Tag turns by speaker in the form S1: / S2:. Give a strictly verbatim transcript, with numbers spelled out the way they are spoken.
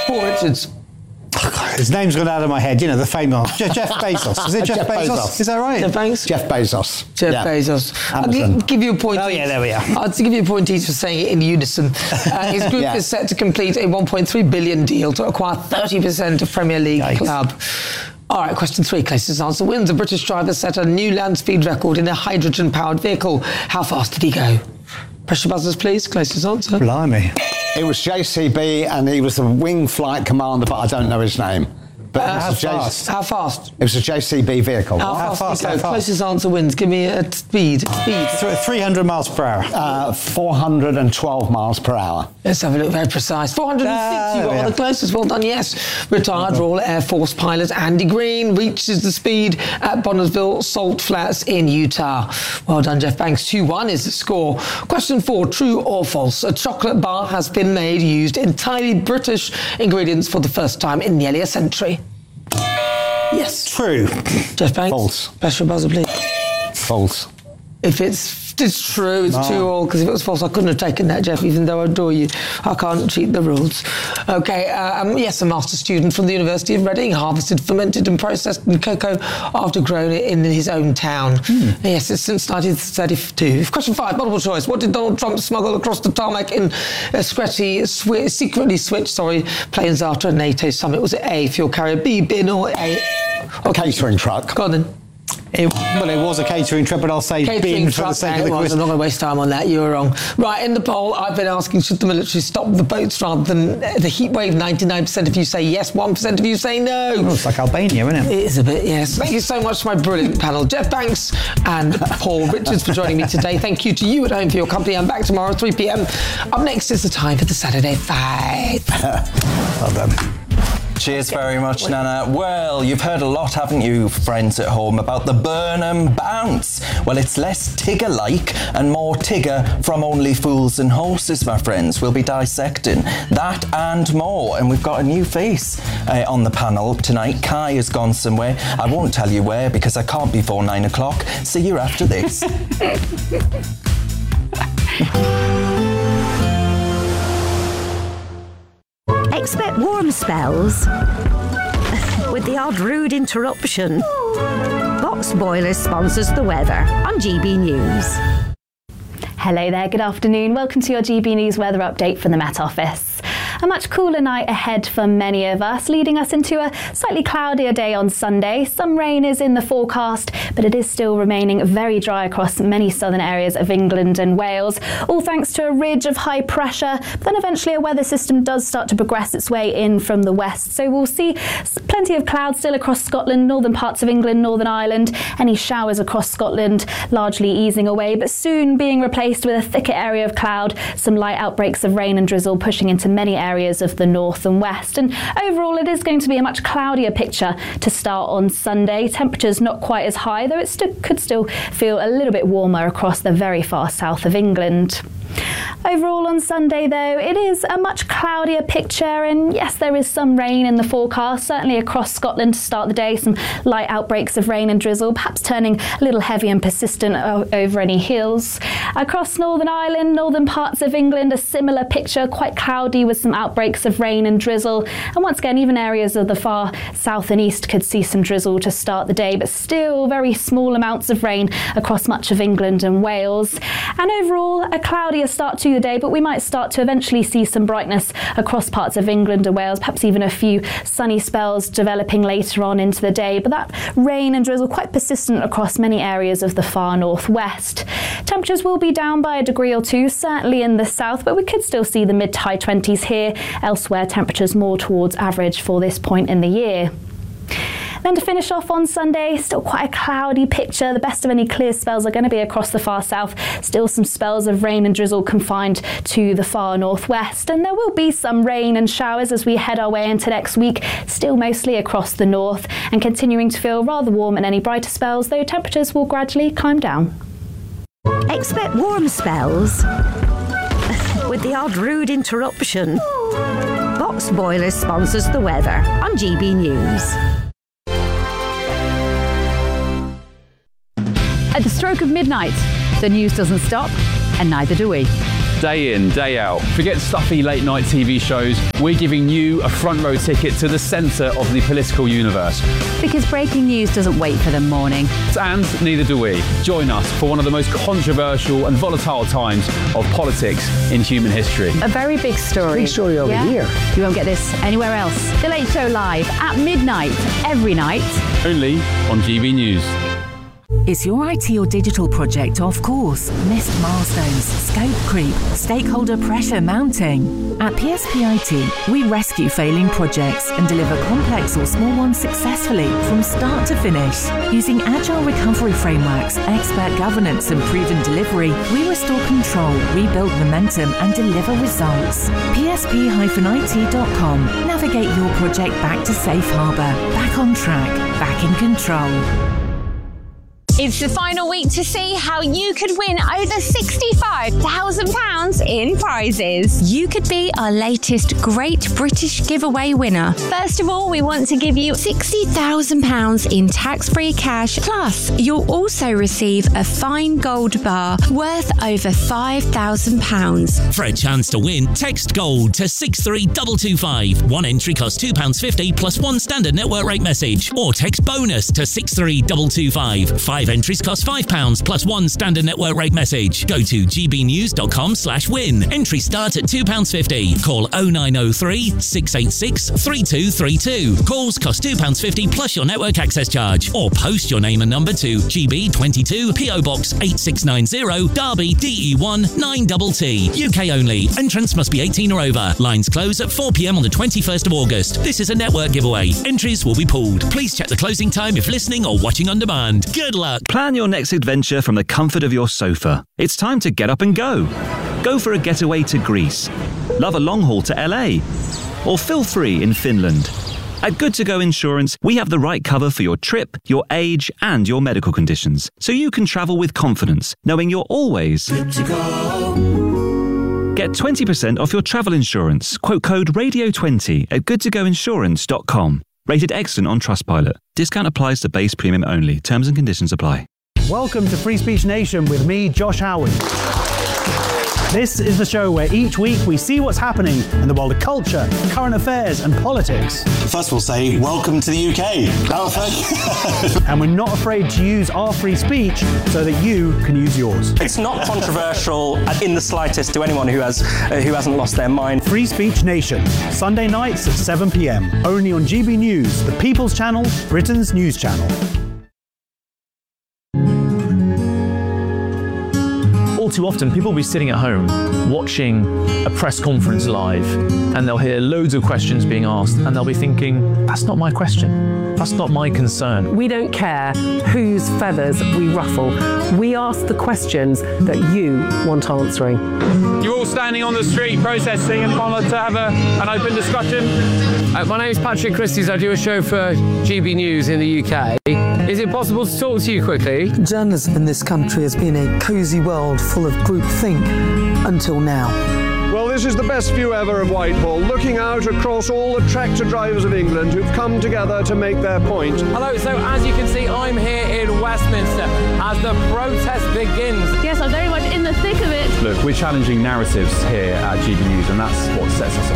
S1: Paul Richards.
S2: His name's gone out of my head. You know, the famous Je- Jeff Bezos. Is it Jeff,
S3: Jeff
S2: Bezos?
S3: Bezos.
S2: Is that right?
S1: Jeff Banks?
S3: Jeff Bezos.
S1: Jeff
S3: Yeah.
S1: Bezos. I'll
S3: Amazon.
S1: gi- give you a point.
S2: Oh, yeah, there we are.
S1: I'll give you a point each for saying it in unison. Uh, his group
S3: Yeah.
S1: is set to complete a one point three billion deal to acquire thirty percent of Premier League
S2: Yikes.
S1: club. All right, question three. Closest answer wins. A British driver set a new land speed record in a hydrogen-powered vehicle. How fast did he go? Pressure buzzers, please. Closest answer.
S2: Blimey.
S3: It was J C B and he was the wing flight commander, but I don't know his name. But
S1: Uh,
S3: it, was
S2: how
S3: a J-
S2: fast?
S1: How fast?
S3: it was a J C B vehicle.
S1: How,
S2: How
S1: fast,
S2: fast,
S1: did he
S2: how
S1: go?
S2: fast?
S1: Closest answer wins. Give me a speed. Speed.
S2: Th- three hundred miles per hour.
S3: Uh, four hundred twelve miles per hour.
S1: Let's have a look. Very precise. four hundred six.
S2: Ah,
S1: You
S2: there we
S1: got
S2: are.
S1: the closest. Well done. Yes. Retired Royal Air Force pilot Andy Green reaches the speed at Bonneville Salt Flats in Utah. Well done, Jeff Banks. two one is the score. Question four. True or false? A chocolate bar has been made used entirely British ingredients for the first time in nearly a century. Yes.
S2: True.
S1: Jeff Banks.
S3: False.
S1: Special buzzer, please.
S3: False.
S1: If it's it's true, it's
S2: Oh.
S1: two all, because if it was false, I couldn't have taken that, Jeff, even though I adore you. I can't cheat the rules. Okay, um, yes, a master student from the University of Reading harvested, fermented and processed cocoa after growing it in his own town. Yes, it's since nineteen thirty-two. Question five, multiple choice. What did Donald Trump smuggle across the tarmac in uh, Scretty, swi- secretly switched, sorry, planes after a NATO summit? Was it A, fuel carrier, B, bin, or A?
S3: A catering truck.
S1: Go on then.
S2: It, well, it was a catering truck, but I'll say
S1: Catering
S2: bin for the
S1: truck,
S2: sake
S1: yeah,
S2: of
S1: it
S2: the
S1: was.
S2: quiz.
S1: I'm not going to waste time on that. You were wrong. Right, in the poll, I've been asking, should the military stop the boats rather than the heat wave? ninety-nine percent of you say yes, one percent of you say no.
S2: Oh, it's like Albania, isn't it?
S1: It is a bit, yes. Thank you so much to my brilliant panel, Jeff Banks and Paul Richards, for joining me today. Thank you to you at home for your company. I'm back tomorrow at three p.m. Up next is the time for the Saturday Five.
S2: Well done.
S4: Cheers very much, Nana. Well, you've heard a lot, haven't you, friends at home, about the Burnham Bounce? Well, it's less Tigger-like and more Tigger from Only Fools and Horses, my friends. We'll be dissecting that and more. And we've got a new face uh, on the panel tonight. Kai has gone somewhere. I won't tell you where because I can't before nine o'clock. See you after this.
S5: Expect warm spells with the odd rude interruption. Box Boilers sponsors the weather on G B News.
S6: Hello there, good afternoon. Welcome to your G B News weather update from the Met Office. A much cooler night ahead for many of us, leading us into a slightly cloudier day on Sunday. Some rain is in the forecast, but it is still remaining very dry across many southern areas of England and Wales, all thanks to a ridge of high pressure. But then eventually a weather system does start to progress its way in from the west. So we'll see plenty of clouds still across Scotland, northern parts of England, Northern Ireland. Any showers across Scotland largely easing away, but soon being replaced with a thicker area of cloud, some light outbreaks of rain and drizzle pushing into many areas areas of the north and west. And overall, it is going to be a much cloudier picture to start on Sunday. Temperatures not quite as high, though it st- could still feel a little bit warmer across the very far south of England. Overall on Sunday, though, it is a much cloudier picture, and yes, there is some rain in the forecast, certainly across Scotland to start the day, some light outbreaks of rain and drizzle, perhaps turning a little heavy and persistent o- over any hills. Across Northern Ireland, northern parts of England, a similar picture, quite cloudy with some outbreaks of rain and drizzle, and once again, even areas of the far south and east could see some drizzle to start the day, but still very small amounts of rain across much of England and Wales. And overall, a cloudier start to the day, but we might start to eventually see some brightness across parts of England and Wales, perhaps even a few sunny spells developing later on into the day, but that rain and drizzle quite persistent across many areas of the far northwest. Temperatures will be down by a degree or two, certainly in the south, but we could still see the mid to high twenties here. Elsewhere, temperatures more towards average for this point in the year. Then to finish off on Sunday, still quite a cloudy picture. The best of any clear spells are going to be across the far south. Still some spells of rain and drizzle confined to the far northwest. And there will be some rain and showers as we head our way into next week, still mostly across the north and continuing to feel rather warm and any brighter spells, though temperatures will gradually climb down.
S5: Expect warm spells with the odd rude interruption. Box Boilers sponsors the weather on G B News.
S7: At the stroke of midnight, the news doesn't stop, and neither do we. day in, day out. Forget stuffy late night T V shows. We're giving you a front row ticket to the centre of the political universe.
S6: Because breaking news doesn't wait for the morning.
S7: And neither do we. Join us for one of the most controversial and volatile times of politics in human history.
S6: A very big story.
S1: Big story over
S6: Yeah?
S1: here.
S6: You won't get this anywhere else. The Late Show live at midnight every night.
S7: Only on G B News.
S8: Is your I T or digital project off course? Missed milestones, scope creep, stakeholder pressure mounting? At P S P I T, we rescue failing projects and deliver complex or small ones successfully from start to finish. Using agile recovery frameworks, expert governance and proven delivery, we restore control, rebuild momentum and deliver results. P S P I T dot com. Navigate your project back to safe harbour, back on track, back in control.
S9: It's the final week to see how you could win over sixty-five thousand pounds in prizes. You could be our latest Great British Giveaway winner. First of all, we want to give you sixty thousand pounds in tax-free cash. Plus, you'll also receive a fine gold bar worth over five thousand pounds.
S10: For a chance to win, text GOLD to six three two two five. One entry costs two pounds fifty plus one standard network rate message. Or text BONUS to six three two two five. Five entries cost five pounds plus one standard network rate message. Go to gbnews.com slash win. Entry start at two pounds fifty. Call oh nine oh three, six eight six, three two three two. Calls cost two pounds fifty plus your network access charge. Or post your name and number to G B twenty-two, P O Box eight six nine zero, Derby, D E one nine T T. U K only. Entrance must be eighteen or over. Lines close at four p m on the twenty-first of August. This is a network giveaway. Entries will be pooled. Please check the closing time if listening or watching on demand. Good luck.
S11: Plan your next adventure from the comfort of your sofa. It's time to get up and go. Go for a getaway to Greece. Love a long haul to L A. Or feel free in Finland. At Good To Go Insurance, we have the right cover for your trip, your age, and your medical conditions, so you can travel with confidence, knowing you're always good to go. Get twenty percent off your travel insurance. Quote code radio twenty at good to go insurance dot com. Rated excellent on Trustpilot. Discount applies to base premium only. Terms and conditions apply.
S2: Welcome to Free Speech Nation with me, Josh Howard. This is the show where each week we see what's happening in the world of culture, current affairs and politics.
S12: First we'll say, welcome to the U K. Oh, thank you.
S2: And we're not afraid to use our free speech so that you can use yours.
S13: It's not controversial in the slightest to anyone who, has, uh, who hasn't lost their mind.
S2: Free Speech Nation, Sunday nights at seven p m, only on G B News, the People's Channel, Britain's news channel.
S14: All too often, people will be sitting at home watching a press conference live, and they'll hear loads of questions being asked, and they'll be thinking, that's not my question. That's not my concern.
S15: We don't care whose feathers we ruffle. We ask the questions that you want answering.
S16: You're all standing on the street protesting and want to have a, an open discussion. Uh, my name is Patrick Christys. I do a show for G B News in the U K. Is it possible to talk to you quickly?
S1: Journalism in this country has been a cosy world full of groupthink until now.
S17: Well, this is the best view ever of Whitehall, looking out across all the tractor drivers of England who've come together to make their point.
S16: Hello, so as you can see, I'm here in Westminster as the protest begins.
S6: Yes, I'm very much in the thick of it.
S7: Look, we're challenging narratives here at G B News, and that's what sets us apart.